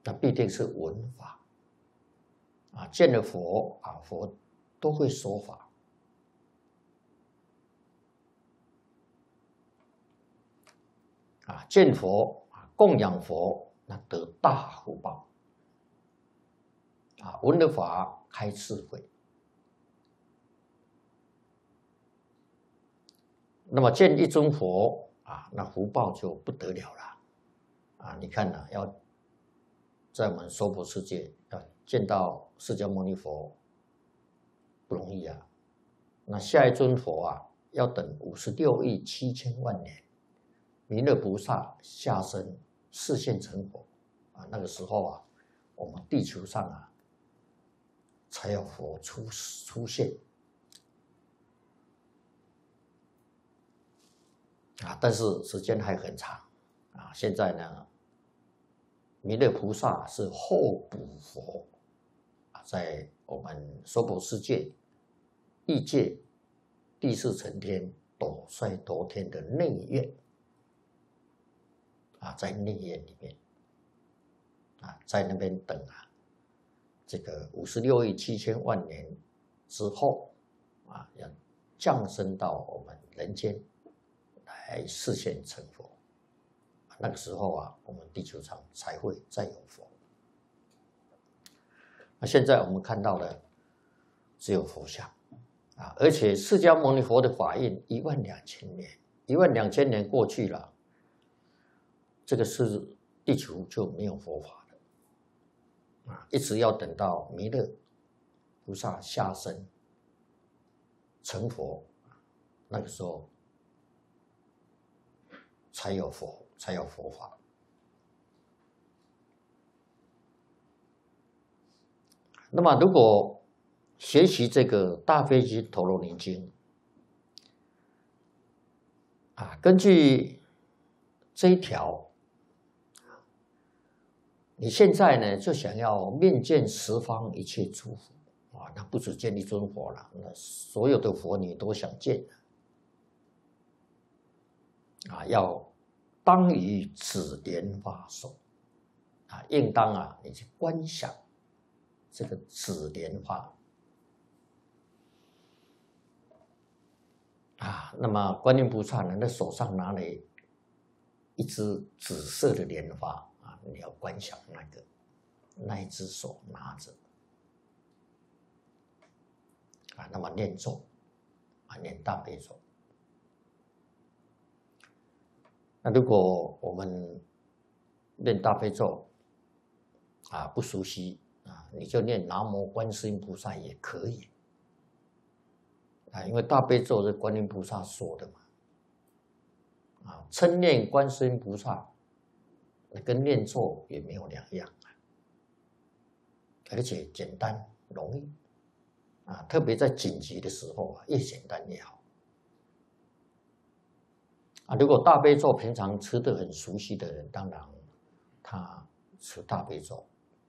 那必定是闻法啊，见了佛啊，佛都会说法啊，见佛啊，供养佛，那得大福报啊，闻了法开智慧。那么见一尊佛啊，那福报就不得了了啊！你看呢，要在我们娑婆世界要见到释迦牟尼佛不容易啊。那下一尊佛啊，要等56亿7千万年，弥勒菩萨下生示现成佛啊，那个时候啊，我们地球上啊才有佛出现。啊，但是时间还很长啊！现在呢，弥勒菩萨是候补佛啊，在我们娑婆世界、异界、第四层天、斗率陀天的内院啊，在内院里面啊，在那边等啊，这个56亿7千万年之后啊，要降生到我们人间。来示现成佛，那个时候啊，我们地球上才会再有佛。那现在我们看到的只有佛像啊，而且释迦牟尼佛的法印12000年，12000年过去了，这个是地球就没有佛法了啊，一直要等到弥勒菩萨下生成佛，那个时候。才有佛法。那么，如果学习这个《大悲经陀罗尼经》啊，根据这一条，你现在呢就想要面见十方一切诸佛啊，那不止见一尊佛了，那所有的佛你都想见啊，要当于紫莲花手啊，应当啊，你去观想这个紫莲花啊。那么观音菩萨呢，在手上拿了一只紫色的莲花啊，你要观想那一只手拿着啊，那么念咒啊，念大悲咒。那如果我们念大悲咒啊不熟悉啊，你就念南无观世音菩萨也可以啊，因为大悲咒是观音菩萨说的嘛啊，称念观世音菩萨，跟念咒也没有两样而且简单容易啊，特别在紧急的时候啊，越简单越好。啊，如果大悲咒平常吃得很熟悉的人，当然他持大悲咒。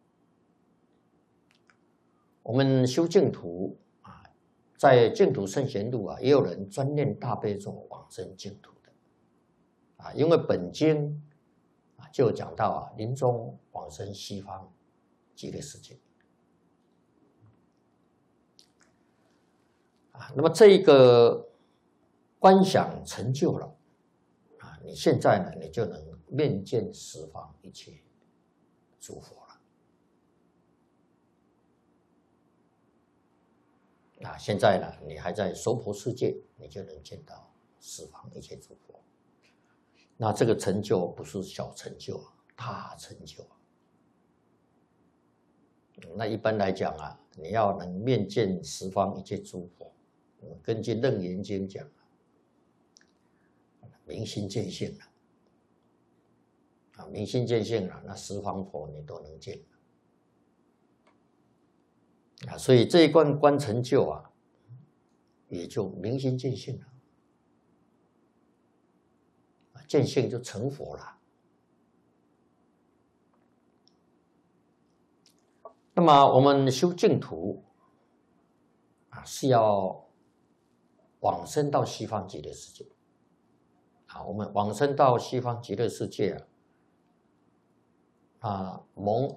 我们修净土啊，在净土圣贤录啊，也有人专念大悲咒往生净土的啊，因为本经啊就讲到啊，临终往生西方极乐世界啊，那么这一个观想成就了。你现在呢，你就能面见十方一切诸佛了。啊，现在呢，你还在娑婆世界，你就能见到十方一切诸佛。那这个成就不是小成就啊，大成就啊。那一般来讲啊，你要能面见十方一切诸佛，根据《楞严经》讲。明心见性了啊，明心见性了，那十方佛你都能见啊，所以这一观成就啊，也就明心见性了，见性就成佛了。那么我们修净土啊，是要往生到西方极乐世界。我们往生到西方极乐世界蒙